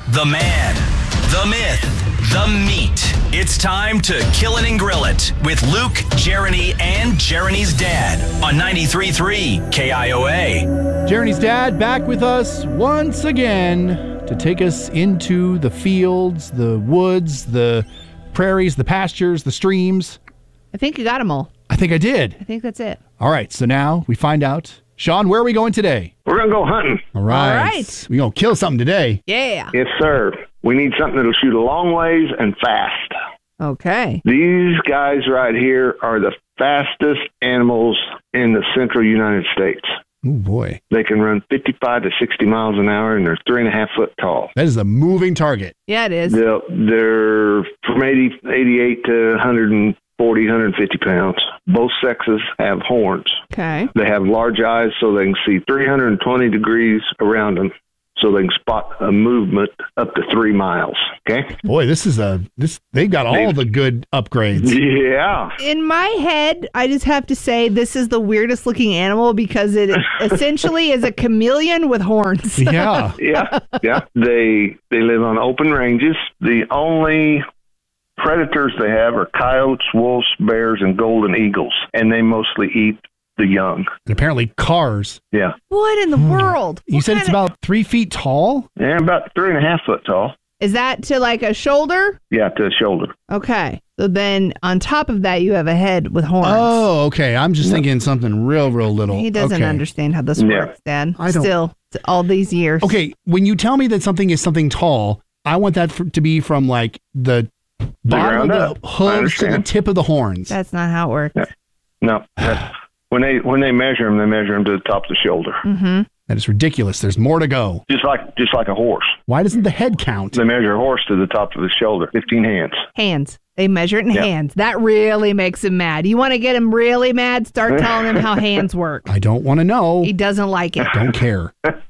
The man, the myth, the meat. It's time to kill it and grill it with Luke, Jeremy, and Jeremy's dad on 93.3 KIOA. Jeremy's dad back with us once again to take us into the fields, the woods, the prairies, the pastures, the streams. I think you got them all. I think I did. I think that's it. All right, so now we find out. Sean, where are we going today? We're going to go hunting. All right. All right. We're going to kill something today. Yeah. Yes, sir. We need something that'll shoot a long ways and fast. Okay. These guys right here are the fastest animals in the central United States. Oh, boy. They can run 55 to 60 miles an hour, and they're 3.5 foot tall. That is a moving target. Yeah, it is. They're from 88 to 140, 150 pounds. Both sexes have horns. Okay. They have large eyes so they can see 320 degrees around them, so they can spot a movement up to 3 miles. Okay? Boy, they've got all the good upgrades. Yeah. In my head, I just have to say this is the weirdest looking animal because it essentially is a chameleon with horns. Yeah. Yeah. They live on open ranges. The only predators they have are coyotes, wolves, bears, and golden eagles, and they mostly eat the young. And apparently cars. Yeah. What in the world? You said it's about 3 feet tall? Yeah, about 3.5 foot tall. Is that to like a shoulder? Yeah, to the shoulder. Okay. So then on top of that, you have a head with horns. Oh, okay. I'm just thinking something real little. He doesn't Okay. understand how this Yeah. works, Dad. I don't- Still, all these years. Okay, when you tell me that something is something tall, I want that to be from like the bottom of ground the up. I hooves to the understand. tip of the horns. That's not how it works. Yeah. No. When they measure them, they measure them to the top of the shoulder. Mm-hmm. That is ridiculous. There's more to go. Just like a horse. Why doesn't the head count? They measure a horse to the top of the shoulder. 15 hands. Hands. They measure it in Yeah. hands. That really makes him mad. You want to get him really mad? Start telling him how hands work. I don't want to know. He doesn't like it. Don't care.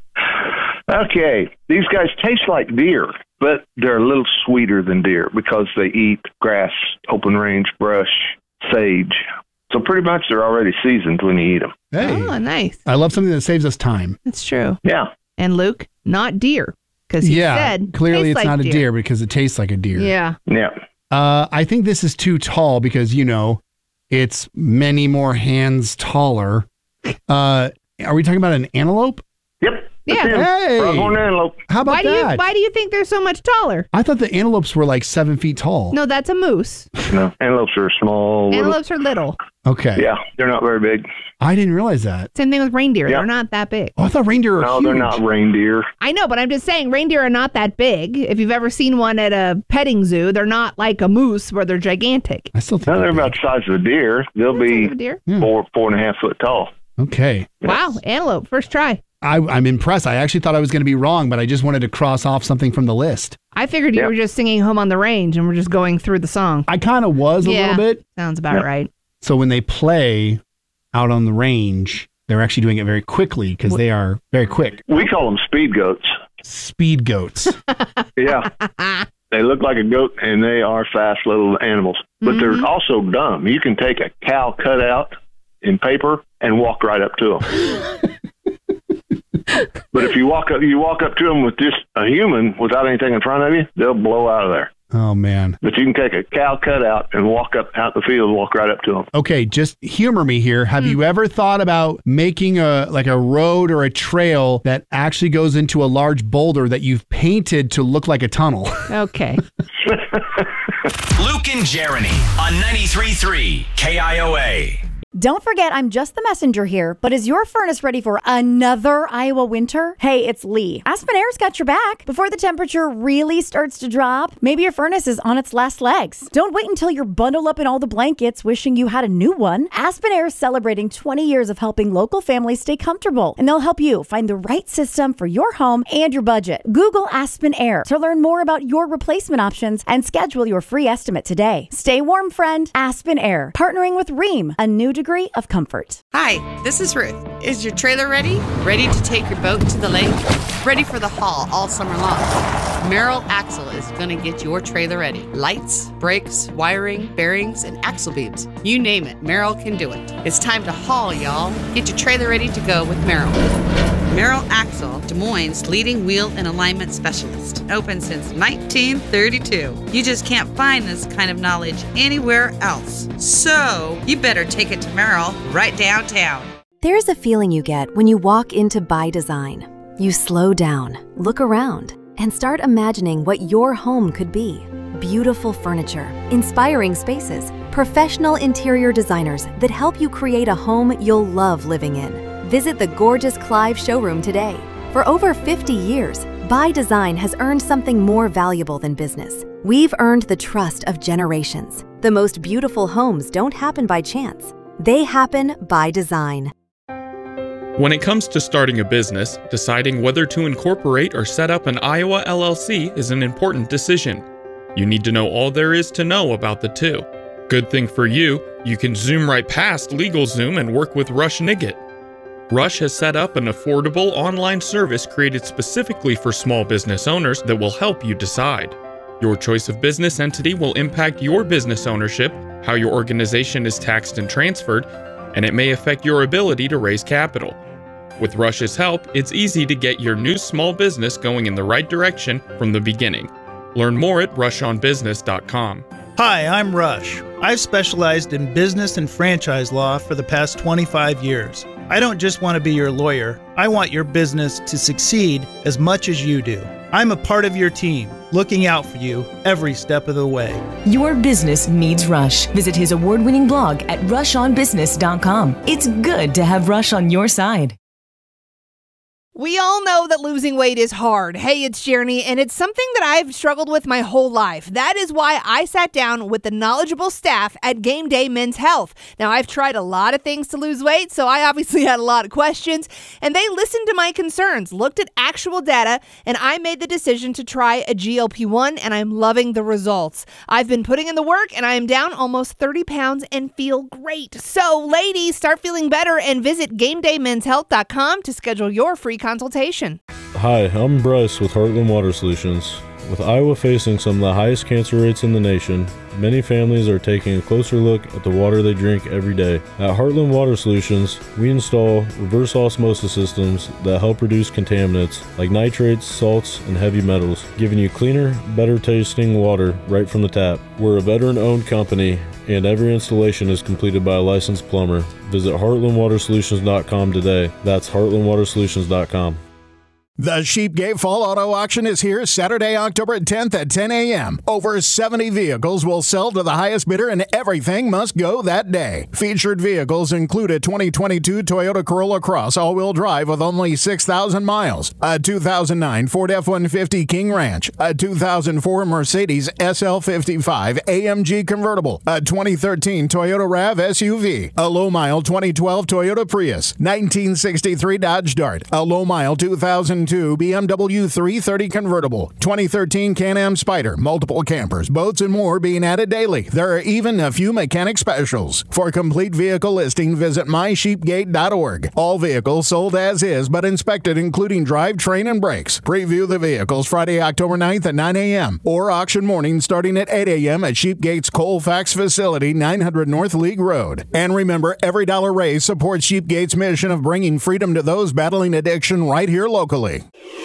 Okay. These guys taste like deer, but they're a little sweeter than deer because they eat grass, open range, brush, sage. So pretty much they're already seasoned when you eat them. Hey, Oh, nice. I love something that saves us time. That's true. Yeah. And Luke, not deer. Because he said clearly tastes it's like not a deer because it tastes like a deer. Yeah. Yeah. I think this is too tall because, it's many more hands taller. Are we talking about an antelope? Yep. Yeah. That's him. Hey. Pronghorn antelope. How about that? Why do you think they're so much taller? I thought the antelopes were like 7 feet tall. No, that's a moose. No, antelopes are small. Little. Antelopes are little. Okay. Yeah, they're not very big. I didn't realize that. Same thing with reindeer. Yeah. They're not that big. Oh, I thought reindeer are No, huge. they're not reindeer. I know, but I'm just saying reindeer are not that big. If you've ever seen one at a petting zoo, they're not like a moose where they're gigantic. I still think No, they're big. about the size of a deer. They'll That's be not a deer. 4.5 foot tall. Okay. Wow, antelope, first try. I'm impressed. I actually thought I was going to be wrong, but I just wanted to cross off something from the list. I figured you Yeah. were just singing Home on the Range and we're just going through the song. I kind of was a little bit. Sounds about right. So when they play out on the range, they're actually doing it very quickly because they are very quick. We call them speed goats. Speed goats. Yeah. They look like a goat, and they are fast little animals. But they're also dumb. You can take a cow cut out in paper and walk right up to them. But if you walk up to them with just a human without anything in front of you, they'll blow out of there. Oh, man. But you can take a cow cutout and walk up out the field and walk right up to them. Okay, just humor me here. Have you ever thought about making a road or a trail that actually goes into a large boulder that you've painted to look like a tunnel? Okay. Luke and Jeremy on 93.3 KIOA. Don't forget, I'm just the messenger here, but is your furnace ready for another Iowa winter? Hey, it's Lee. Aspen Air's got your back. Before the temperature really starts to drop, maybe your furnace is on its last legs. Don't wait until you're bundled up in all the blankets wishing you had a new one. Aspen Air is celebrating 20 years of helping local families stay comfortable, and they'll help you find the right system for your home and your budget. Google Aspen Air to learn more about your replacement options and schedule your free estimate today. Stay warm, friend. Aspen Air, partnering with Rheem, a new degree of comfort. Hi, this is Ruth. Is your trailer ready? Ready to take your boat to the lake? Ready for the haul all summer long? Merrill Axle is going to get your trailer ready. Lights, brakes, wiring, bearings, and axle beams. You name it, Merrill can do it. It's time to haul, y'all. Get your trailer ready to go with Merrill. Merrill Axle, Des Moines' leading wheel and alignment specialist. Open since 1932. You just can't find this kind of knowledge anywhere else. So, you better take it to Merrill right downtown. There's a feeling you get when you walk into By Design. You slow down, look around, and start imagining what your home could be. Beautiful furniture, inspiring spaces, professional interior designers that help you create a home you'll love living in. Visit the gorgeous Clive showroom today. For over 50 years, By Design has earned something more valuable than business. We've earned the trust of generations. The most beautiful homes don't happen by chance. They happen by design. When it comes to starting a business, deciding whether to incorporate or set up an Iowa LLC is an important decision. You need to know all there is to know about the two. Good thing for you, you can zoom right past LegalZoom and work with Rush Nigut. Rush has set up an affordable online service created specifically for small business owners that will help you decide. Your choice of business entity will impact your business ownership, how your organization is taxed and transferred, and it may affect your ability to raise capital. With Rush's help, it's easy to get your new small business going in the right direction from the beginning. Learn more at rushonbusiness.com. Hi, I'm Rush. I've specialized in business and franchise law for the past 25 years. I don't just want to be your lawyer. I want your business to succeed as much as you do. I'm a part of your team, looking out for you every step of the way. Your business needs Rush. Visit his award-winning blog at rushonbusiness.com. It's good to have Rush on your side. We all know that losing weight is hard. Hey, it's Jeremy, and it's something that I've struggled with my whole life. That is why I sat down with the knowledgeable staff at Game Day Men's Health. Now, I've tried a lot of things to lose weight, so I obviously had a lot of questions, and they listened to my concerns, looked at actual data, and I made the decision to try a GLP-1, and I'm loving the results. I've been putting in the work, and I am down almost 30 pounds and feel great. So, ladies, start feeling better and visit GameDayMen'sHealth.com to schedule your free consultation. Hi, I'm Bryce with Heartland Water Solutions. With Iowa facing some of the highest cancer rates in the nation, many families are taking a closer look at the water they drink every day. At Heartland Water Solutions, we install reverse osmosis systems that help reduce contaminants like nitrates, salts, and heavy metals, giving you cleaner, better tasting water right from the tap. We're a veteran-owned company, and every installation is completed by a licensed plumber. Visit heartlandwatersolutions.com today. That's heartlandwatersolutions.com. The Sheepgate Fall Auto Auction is here Saturday, October 10th at 10 a.m. Over 70 vehicles will sell to the highest bidder, and everything must go that day. Featured vehicles include a 2022 Toyota Corolla Cross all-wheel drive with only 6,000 miles, a 2009 Ford F-150 King Ranch, a 2004 Mercedes SL55 AMG convertible, a 2013 Toyota RAV SUV, a low-mile 2012 Toyota Prius, 1963 Dodge Dart, a low-mile 2002 BMW 330 convertible, 2013 Can-Am Spyder, multiple campers, boats, and more being added daily. There are even a few mechanic specials. For complete vehicle listing, visit mysheepgate.org. All vehicles sold as is, but inspected including drivetrain and brakes. Preview the vehicles Friday, October 9th at 9 a.m. or auction morning starting at 8 a.m. at Sheepgate's Colfax facility, 900 North League Road. And remember, every dollar raised supports Sheepgate's mission of bringing freedom to those battling addiction right here locally.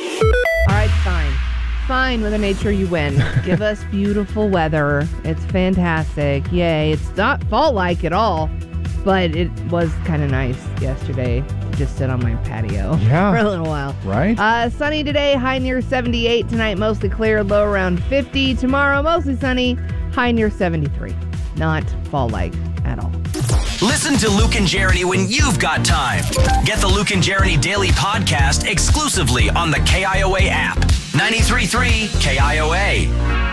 All right, fine. Fine, Mother Nature, you win. Give us beautiful weather. It's fantastic. Yay. It's not fall-like at all, but it was kind of nice yesterday to just sit on my patio for a little while. Right? Sunny today, high near 78. Tonight, mostly clear, low around 50. Tomorrow, mostly sunny, high near 73. Not fall-like at all. Listen to Luke and Jeremy when you've got time. Get the Luke and Jeremy Daily Podcast exclusively on the KIOA app. 93.3 KIOA.